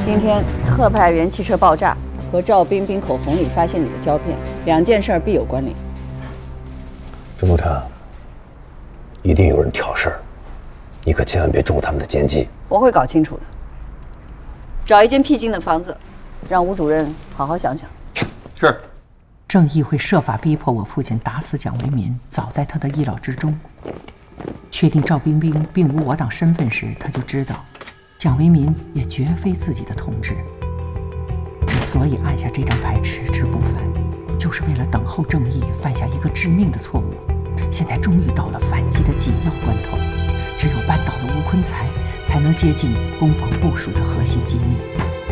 今天特派员汽车爆炸和赵冰冰口红里发现你的胶片，2件事必有关联。 郑督察，一定有人挑事儿，你可千万别中他们的奸计。 我会搞清楚的。找一间僻静的房子，让吴主任好好想想。 是。 正义会设法逼迫我父亲打死蒋为民，早在他的意料之中。确定赵冰冰并无我党身份时，他就知道蒋为民也绝非自己的同志。之所以按下这张牌迟迟不返，就是为了等候正义犯下一个致命的错误。现在终于到了反击的紧要关头，只有扳倒了吴坤才，才能接近攻防部署的核心机密。